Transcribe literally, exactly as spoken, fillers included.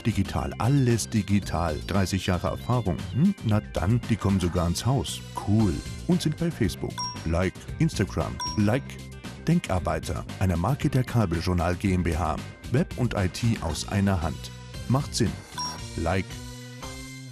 Digital, alles digital. dreißig Jahre Erfahrung. Hm? Na dann, die kommen sogar ins Haus. Cool. Und sind bei Facebook. Like. Instagram. Like. Denkarbeiter, eine Marke der Kabeljournal GmbH. Web und I T aus einer Hand. Macht Sinn. Like.